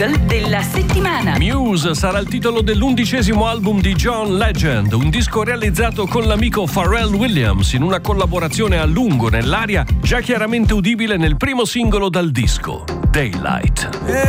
single della settimana. Muse sarà il titolo dell'11° album di John Legend, un disco realizzato con l'amico Pharrell Williams in una collaborazione a lungo nell'aria, già chiaramente udibile nel primo singolo dal disco, Daylight.